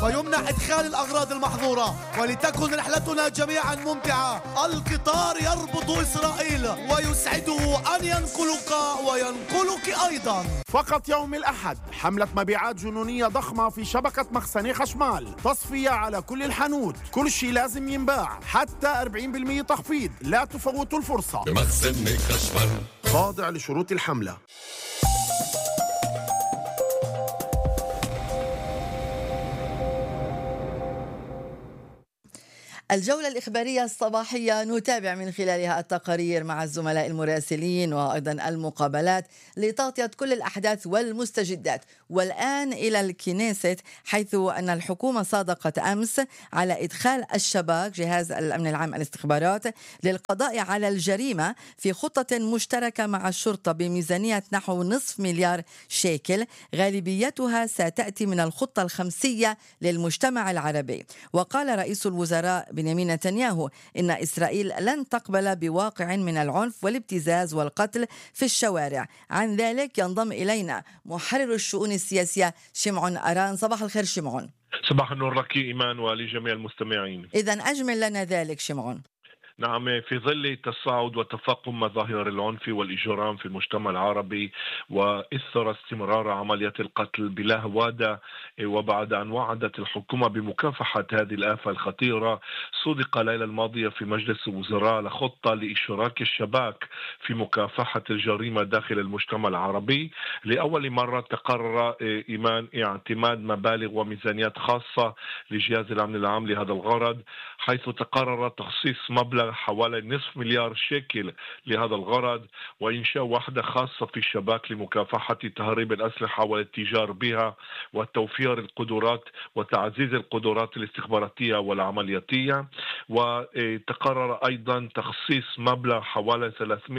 ويمنع إدخال الأغراض المحظورة، ولتكن رحلتنا جميعا ممتعة. القطار يربط إسرائيل ويسعده أن ينقلك وينقلك أيضا. فقط يوم الأحد حملة مبيعات جنونية ضخمة في شبكة مخزني خشمال، تصفية على كل الحانوت، كل شيء لازم ينباع، حتى 40% تخفيض، لا تفوتوا الفرصة. مخزني خشمال خاضع لشروط الحملة. الجولة الإخبارية الصباحية نتابع من خلالها التقارير مع الزملاء المراسلين وأيضا المقابلات لتغطية كل الأحداث والمستجدات. والآن إلى الكنيست، حيث أن الحكومة صادقت أمس على إدخال الشباك جهاز الأمن العام الاستخبارات للقضاء على الجريمة في خطة مشتركة مع الشرطة بميزانية نحو نصف مليار شيكل، غالبيتها ستأتي من الخطة الخمسية للمجتمع العربي. وقال رئيس الوزراء بنيامين نتنياهو إن إسرائيل لن تقبل بواقع من العنف والابتزاز والقتل في الشوارع. عن ذلك ينضم إلينا محرر الشؤون السياسية شمعون أران. صباح الخير شمعون. صباح النور لك إيمان ولجميع المستمعين. إذن أجمل لنا ذلك شمعون. نعم، في ظل تصاعد وتفاقم مظاهر العنف والإجرام في المجتمع العربي وإثر استمرار عمليات القتل بلا هوادة، وبعد أن وعدت الحكومة بمكافحة هذه الآفة الخطيرة، صدق الليلة الماضية في مجلس الوزراء لخطة لإشراك الشباك في مكافحة الجريمة داخل المجتمع العربي. لأول مرة تقرر إيمان اعتماد مبالغ وميزانيات خاصة لجهاز الأمن العام لهذا الغرض، حيث تقرر تخصيص مبلغ حوالي نصف مليار شيكل لهذا الغرض، وإنشاء وحدة خاصة في الشباك لمكافحة تهريب الأسلحة والاتجار بها وتوفير القدرات وتعزيز القدرات الاستخباراتية والعملياتية. وتقرر أيضا تخصيص مبلغ حوالي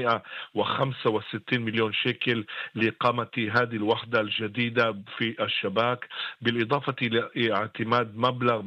365 مليون شيكل لإقامة هذه الوحدة الجديدة في الشباك، بالإضافة إلى اعتماد مبلغ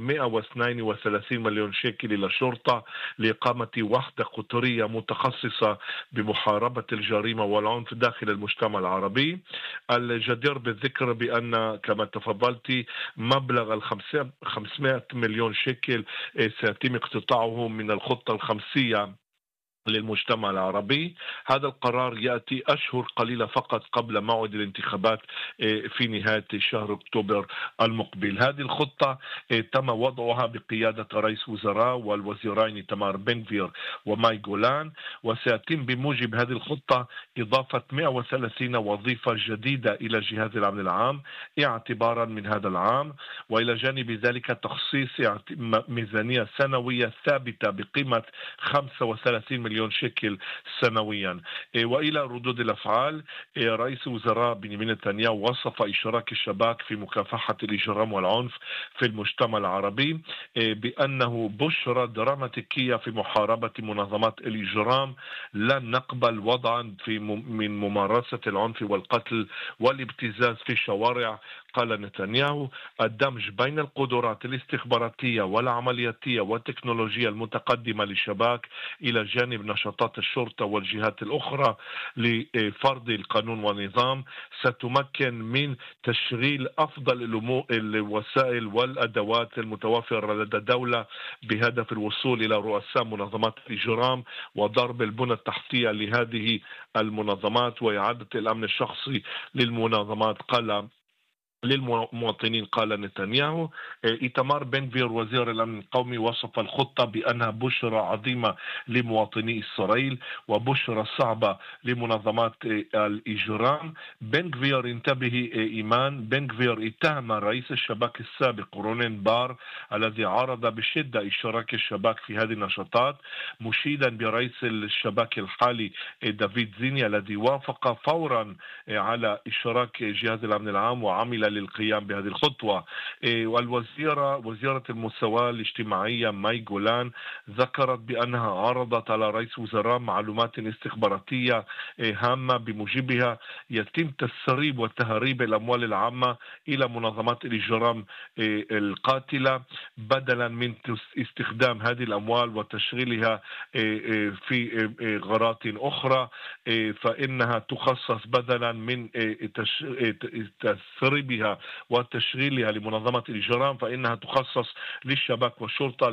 132 مليون شيكل إلى الشرطة لإقامة وحدة قطرية متخصصة بمحاربة الجريمة والعنف داخل المجتمع العربي. الجدير بالذكر بأن كما تفضلت مبلغ 500 مليون شيكل سيتم اقتطاعه من الخطة الخمسية للمجتمع العربي. هذا القرار يأتي أشهر قليلة فقط قبل موعد الانتخابات في نهاية شهر أكتوبر المقبل. هذه الخطة تم وضعها بقيادة رئيس وزراء والوزيرين تمار بن غفير وماي جولان، وسيتم بموجب هذه الخطة إضافة 130 وظيفة جديدة إلى جهاز الأمن العام اعتبارا من هذا العام، وإلى جانب ذلك تخصيص ميزانية سنوية ثابتة بقيمة 35 مليون شيكل سنويا. وإلى ردود الأفعال، رئيس الوزراء بنيامين نتنياهو وصف إشراك الشباك في مكافحة الإجرام والعنف في المجتمع العربي بأنه بشرى دراماتيكية في محاربة منظمات الإجرام. لن نقبل وضعا من ممارسة العنف والقتل والابتزاز في الشوارع. قال نتنياهو الدمج بين القدرات الاستخباراتية والعملياتية والتكنولوجيا المتقدمة للشباك إلى جانب نشاطات الشرطة والجهات الأخرى لفرض القانون والنظام ستمكن من تشغيل أفضل الوسائل والأدوات المتوفرة لدى الدولة بهدف الوصول إلى رؤساء منظمات الإجرام وضرب البنى التحتية لهذه المنظمات وإعادة الأمن الشخصي للمنظمات. قال للمواطنين. قال نتنياهو إيتمار بن غفير وزير الأمن القومي وصف الخطة بأنها بشرى عظيمة لمواطني إسرائيل وبشرى صعبة لمنظمات الإجرام. بن غفير انتبه إيمان، بن غفير اتهم رئيس الشباك السابق رونين بار الذي عارض بشدة إشراك الشباك في هذه النشاطات، مشيدا برئيس الشباك الحالي دافيد زيني الذي وافق فورا على إشراك جهاز الأمن العام وعمل للقيام بهذه الخطوة. وزيرة المساواة الاجتماعية ماي جولان ذكرت بأنها عرضت على رئيس وزراء معلومات استخباراتية هامة بموجبها يتم تسريب وتهريب الأموال العامة إلى منظمات الإجرام القاتلة بدلا من استخدام هذه الأموال وتشغيلها في غارات أخرى، فإنها تخصص بدلا من تسريب إرهابها وتشغيلها لمنظمة الإجرام، فإنها تخصص للشباك والشرطة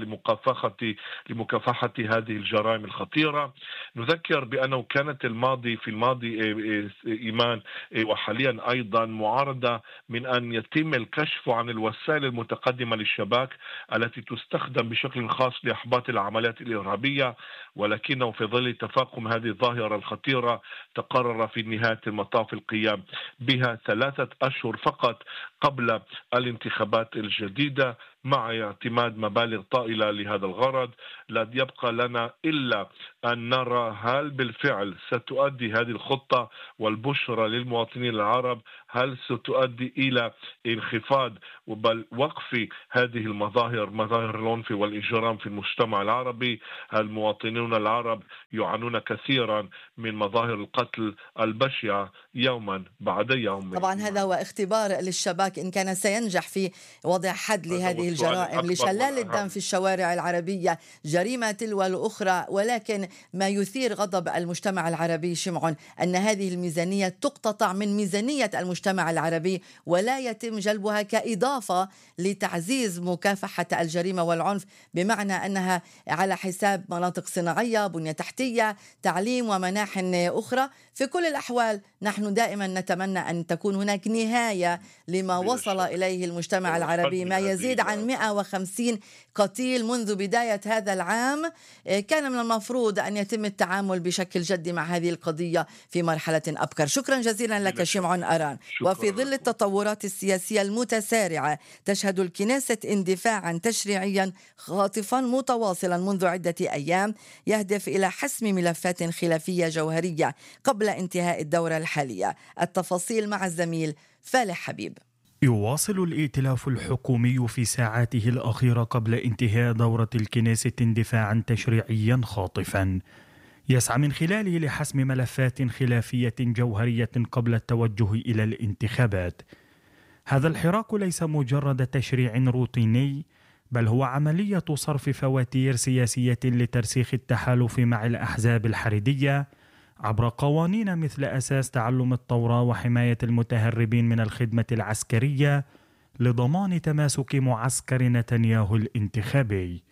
لمكافحة هذه الجرائم الخطيرة. نذكر بأنه كانت في الماضي إيمان وحاليا أيضا معارضة من أن يتم الكشف عن الوسائل المتقدمة للشباك التي تستخدم بشكل خاص لإحباط العمليات الإرهابية، ولكنه في ظل تفاقم هذه الظاهرة الخطيرة تقرر في نهاية المطاف القيام بها 3 أشهر فقط قبل الانتخابات الجديدة مع اعتماد مبالغ طائلة لهذا الغرض. لا يبقى لنا إلا أن نرى هل بالفعل ستؤدي هذه الخطة والبشرى للمواطنين العرب، هل ستؤدي إلى انخفاض بل وقف هذه المظاهر، مظاهر العنف والإجرام في المجتمع العربي. المواطنون العرب يعانون كثيرا من مظاهر القتل البشعة يوما بعد يوم. طبعا هذا هو اختبار للشباك إن كان سينجح في وضع حد لهذه الجرائم، لشلال الدم في الشوارع العربية جريمة تلو الأخرى. ولكن ما يثير غضب المجتمع العربي شمعون أن هذه الميزانية تقتطع من ميزانية المجتمع العربي ولا يتم جلبها كإضافة لتعزيز مكافحة الجريمة والعنف، بمعنى أنها على حساب مناطق صناعية، بنية تحتية، تعليم ومناح أخرى. في كل الأحوال نحن دائما نتمنى أن تكون هناك نهاية لما وصل إليه المجتمع العربي، ما يزيد عن 150 قتيل منذ بداية هذا العام. كان من المفروض أن يتم التعامل بشكل جدي مع هذه القضية في مرحلة أبكر. شكرا جزيلا لك شمعون أران. وفي ظل التطورات السياسية المتسارعة تشهد الكنيسة اندفاعا تشريعيا خاطفا متواصلا منذ عدة أيام يهدف إلى حسم ملفات خلافية جوهرية قبل انتهاء الدورة الحالية. التفاصيل مع الزميل فالح حبيب. يواصل الائتلاف الحكومي في ساعاته الأخيرة قبل انتهاء دورة الكنيسة اندفاعا تشريعيا خاطفا يسعى من خلاله لحسم ملفات خلافية جوهرية قبل التوجه إلى الانتخابات. هذا الحراك ليس مجرد تشريع روتيني، بل هو عملية صرف فواتير سياسية لترسيخ التحالف مع الأحزاب الحريدية عبر قوانين مثل أساس تعلم التوراة وحماية المتهربين من الخدمة العسكرية لضمان تماسك معسكر نتنياهو الانتخابي.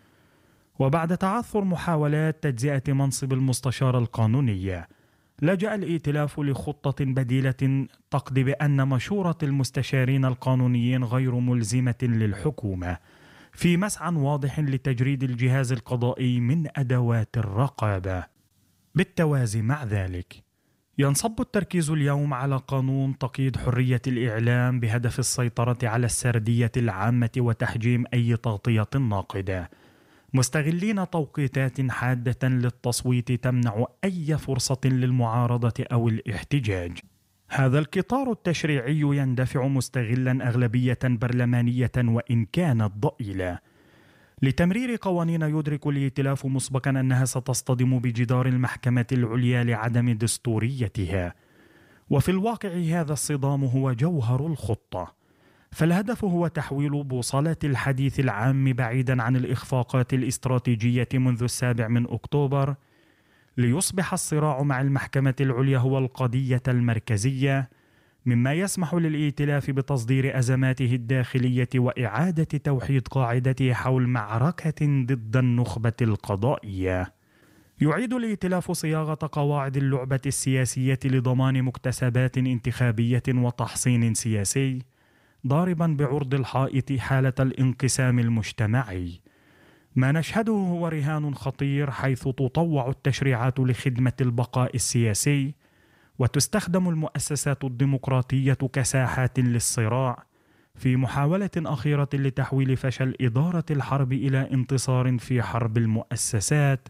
وبعد تعثر محاولات تجزئة منصب المستشار القانوني، لجأ الائتلاف لخطة بديلة تقضي بأن مشورة المستشارين القانونيين غير ملزمة للحكومة، في مسعى واضح لتجريد الجهاز القضائي من أدوات الرقابة. بالتوازي مع ذلك ينصب التركيز اليوم على قانون تقييد حرية الإعلام بهدف السيطرة على السردية العامة وتحجيم أي تغطية ناقدة، مستغلين توقيتات حادة للتصويت تمنع أي فرصة للمعارضة أو الاحتجاج. هذا القطار التشريعي يندفع مستغلا أغلبية برلمانية وإن كانت ضئيلة لتمرير قوانين يدرك الائتلاف مسبقا أنها ستصطدم بجدار المحكمة العليا لعدم دستوريتها. وفي الواقع هذا الصدام هو جوهر الخطة، فالهدف هو تحويل بوصلة الحديث العام بعيدا عن الإخفاقات الاستراتيجية منذ 7 أكتوبر ليصبح الصراع مع المحكمة العليا هو القضية المركزية، مما يسمح للائتلاف بتصدير أزماته الداخلية وإعادة توحيد قاعدته حول معركة ضد النخبة القضائية. يعيد الائتلاف صياغة قواعد اللعبة السياسية لضمان مكتسبات انتخابية وتحصين سياسي، ضاربا بعرض الحائط حالة الانقسام المجتمعي. ما نشهده هو رهان خطير، حيث تطوع التشريعات لخدمة البقاء السياسي، وتستخدم المؤسسات الديمقراطية كساحات للصراع في محاولة أخيرة لتحويل فشل إدارة الحرب إلى انتصار في حرب المؤسسات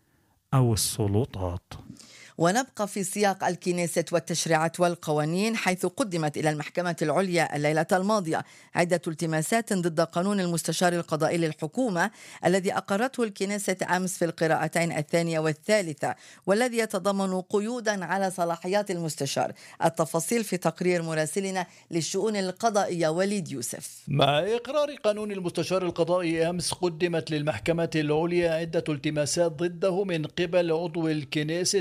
أو السلطات. ونبقى في سياق الكنيسة والتشريعات والقوانين، حيث قدمت إلى المحكمة العليا الليلة الماضية عدة التماسات ضد قانون المستشار القضائي للحكومة الذي أقرته الكنيسة أمس في القراءتين الثانية والثالثة، والذي يتضمن قيودا على صلاحيات المستشار. التفاصيل في تقرير مراسلنا للشؤون القضائية وليد يوسف. مع إقرار قانون المستشار القضائي أمس، قدمت للمحكمة العليا عدة التماسات ضده من قبل عضو الكنيسة جيلان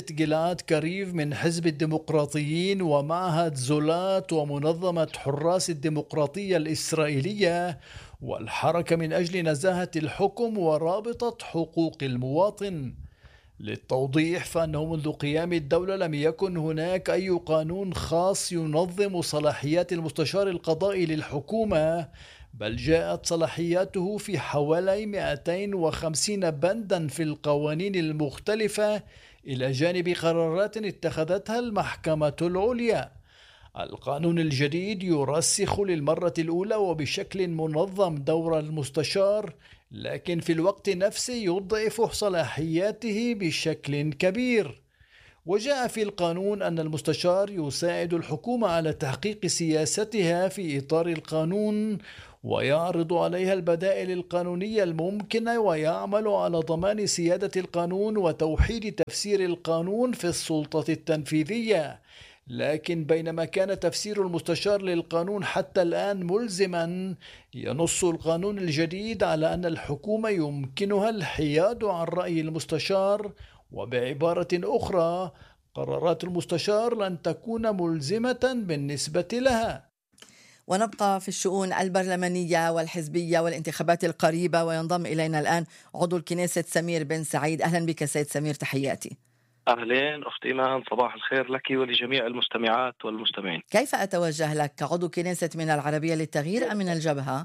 جماعات كريف من حزب الديمقراطيين ومعهد زولات ومنظمة حراس الديمقراطية الإسرائيلية والحركة من أجل نزاهة الحكم ورابطة حقوق المواطن. للتوضيح فأنه منذ قيام الدولة لم يكن هناك أي قانون خاص ينظم صلاحيات المستشار القضائي للحكومة، بل جاءت صلاحياته في حوالي 250 بندا في القوانين المختلفة إلى جانب قرارات اتخذتها المحكمة العليا. القانون الجديد يرسخ للمرة الأولى وبشكل منظم دور المستشار، لكن في الوقت نفسه يضعف صلاحياته بشكل كبير. وجاء في القانون أن المستشار يساعد الحكومة على تحقيق سياستها في إطار القانون، ويعرض عليها البدائل القانونية الممكنة، ويعمل على ضمان سيادة القانون وتوحيد تفسير القانون في السلطة التنفيذية. لكن بينما كان تفسير المستشار للقانون حتى الآن ملزما، ينص القانون الجديد على أن الحكومة يمكنها الحياد عن رأي المستشار، وبعبارة أخرى قرارات المستشار لن تكون ملزمة بالنسبة لها. ونبقى في الشؤون البرلمانية والحزبية والانتخابات القريبة، وينضم إلينا الآن عضو الكنيسة سمير بن سعيد. أهلا بك سيد سمير، تحياتي. أهلين أخت إيمان، صباح الخير لك ولجميع المستمعات والمستمعين. كيف أتوجه لك كعضو كنيسة من العربية للتغيير أم من الجبهة؟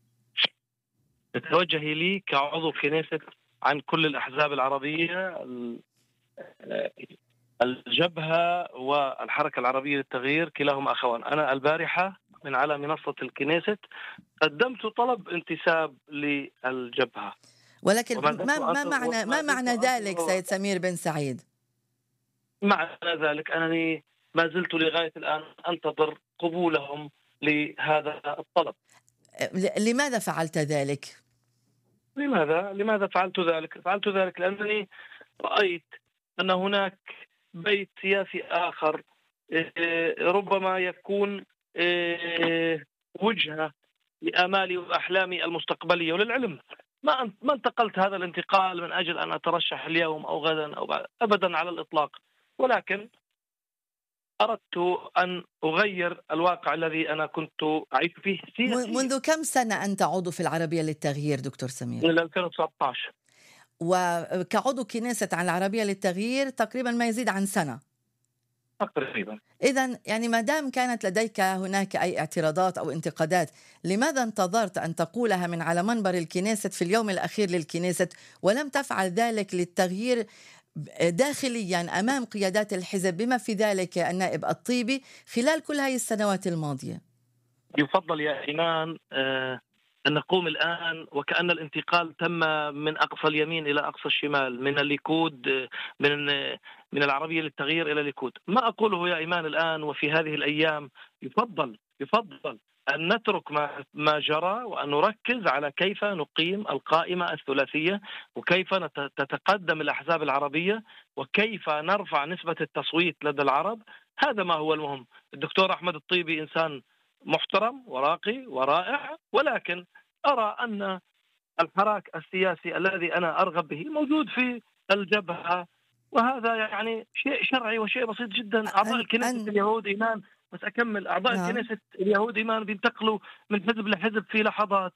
توجهي لي كعضو كنيسة عن كل الأحزاب العربية، الجبهة والحركة العربية للتغيير كلاهما أخوان. أنا البارحة من على منصة الكنيسة قدمت طلب انتساب للجبهة، ولكن ما معنى ذلك سيد سمير بن سعيد؟ معنى ذلك أنني ما زلت لغاية الآن أنتظر قبولهم لهذا الطلب. لماذا فعلت ذلك؟ لماذا فعلت ذلك؟ فعلت ذلك لأنني رأيت أن هناك بيت سياسي آخر ربما يكون وجهة لآمالي وأحلامي المستقبلية. وللعلم ما انتقلت هذا الانتقال من أجل أن أترشح اليوم أو غدا أو بعد، أبدا على الإطلاق، ولكن أردت أن أغير الواقع الذي أنا كنت أعيش فيه سياسيا. منذ كم سنة أنت عضو في العربية للتغيير دكتور سمير؟ من 2019. وكعضو كنيسة عن العربية للتغيير تقريبا ما يزيد عن سنة تقريبا. إذن يعني ما دام كانت لديك هناك أي اعتراضات أو انتقادات، لماذا انتظرت أن تقولها من على منبر الكنيسة في اليوم الأخير للكنيسة، ولم تفعل ذلك للتغيير داخليا أمام قيادات الحزب بما في ذلك النائب الطيبي خلال كل هذه السنوات الماضية؟ يفضل يا إيمان أن نقوم الآن وكأن الانتقال تم من أقصى اليمين إلى أقصى الشمال، من الليكود من العربية للتغيير إلى الليكود. ما أقوله يا إيمان الآن وفي هذه الأيام يفضل أن نترك ما جرى وأن نركز على كيف نقيم القائمة الثلاثية، وكيف تتقدم الأحزاب العربية، وكيف نرفع نسبة التصويت لدى العرب. هذا ما هو المهم. الدكتور أحمد الطيبي إنسان محترم وراقي ورائع، ولكن أرى أن الحراك السياسي الذي أنا أرغب به موجود في الجبهة، وهذا يعني شيء شرعي وشيء بسيط جدا. أعضاء الكنيسة اليهود إيمان، بس أكمل، أعضاء الكنيسة اليهود إيمان بينتقلوا من حزب لحزب في لحظات.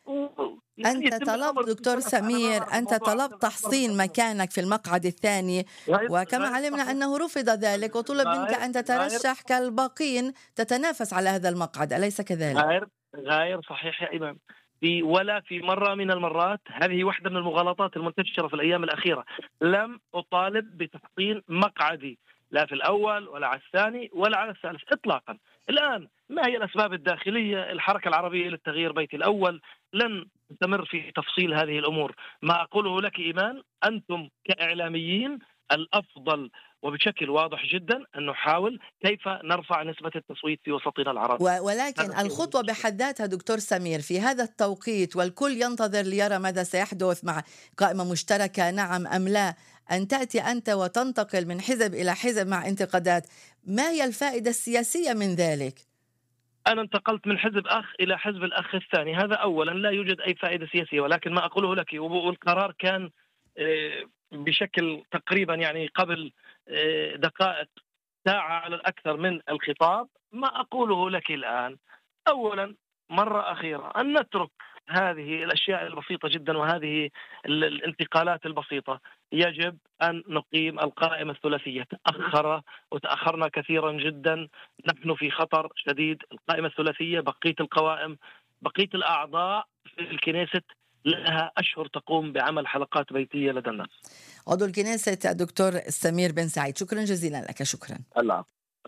أنت طلبت دكتور سمير، أنت طلبت تحصين مكانك في المقعد الثاني، وكما علمنا أنه رفض ذلك وطلب منك أن تترشح كالباقين تتنافس على هذا المقعد، أليس كذلك؟ غير صحيح يا إمام. ولا في مرة من المرات، هذه واحدة من المغالطات المنتشرة في الأيام الأخيرة، لم أطالب بتحصين مقعدي لا في الأول ولا على الثاني ولا على الثالث إطلاقا. الآن ما هي الأسباب الداخلية؟ الحركة العربية للتغيير بيتي الأول لن نستمر في تفصيل هذه الأمور. ما أقوله لك إيمان، أنتم كإعلاميين الأفضل وبشكل واضح جدا أن نحاول كيف نرفع نسبة التصويت في وسطنا العربي. ولكن الخطوة بحد ذاتها دكتور سمير في هذا التوقيت والكل ينتظر ليرى ماذا سيحدث مع قائمة مشتركة، نعم أم لا، أن تأتي أنت وتنتقل من حزب إلى حزب مع انتقادات، ما هي الفائدة السياسية من ذلك؟ أنا انتقلت من حزب أخ إلى حزب الأخ الثاني، هذا أولا لا يوجد أي فائدة سياسية، ولكن ما أقوله لك والقرار كان بشكل تقريبا يعني قبل دقائق ساعة على الأكثر من الخطاب. ما أقوله لك الآن أولا مرة أخيرة أن نترك هذه الأشياء البسيطة جدا وهذه الانتقالات البسيطة. يجب أن نقيم القائمة الثلاثية. تأخرنا كثيرا جدا. نحن في خطر شديد. القائمة الثلاثية، بقية القوائم، بقية الأعضاء في الكنيست لها أشهر تقوم بعمل حلقات بيتية لدى الناس. عضو الكنيسة الدكتور سمير بن سعيد، شكرا جزيلا لك. شكرا. الله.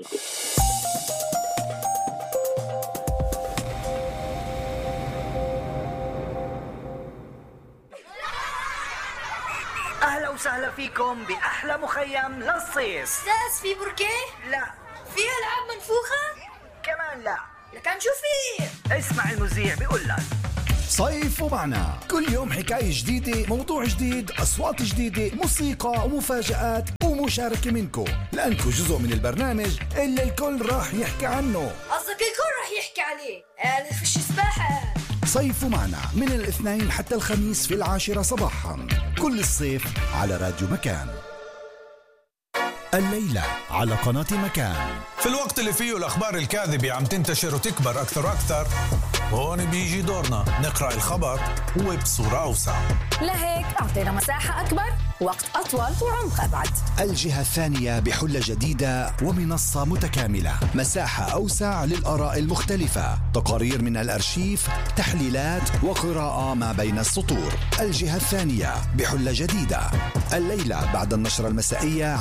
أهلا وسهلا فيكم بأحلى مخيم للصيف. أستاذ في بركيه؟ لا. في ألعاب منفوخة؟ كمان لا. لكن شو في؟ اسمع المذيع بيقول لك صيف ومعنا، كل يوم حكاية جديدة، موضوع جديد، أصوات جديدة، موسيقى ومفاجآت ومشاركة منكم، لأنكم جزء من البرنامج اللي الكل راح يحكي عنه. قصدك الكل راح يحكي عليه؟ أنا فيش سباحة. صيف ومعنا من الاثنين حتى الخميس في 10 صباحا كل الصيف على راديو مكان. الليلة على قناة مكان. في الوقت اللي فيه الأخبار الكاذبة عم تنتشر وتكبر أكثر وأكثر، هون بيجي دورنا نقرأ الخبر وبصورة أوسع. لهيك أعطينا مساحة أكبر، وقت أطول وعمق أبعد. الجهة الثانية بحلة جديدة ومنصة متكاملة، مساحة أوسع للآراء المختلفة، تقارير من الأرشيف، تحليلات وقراءة ما بين السطور. الجهة الثانية بحلة جديدة الليلة بعد النشرة المسائية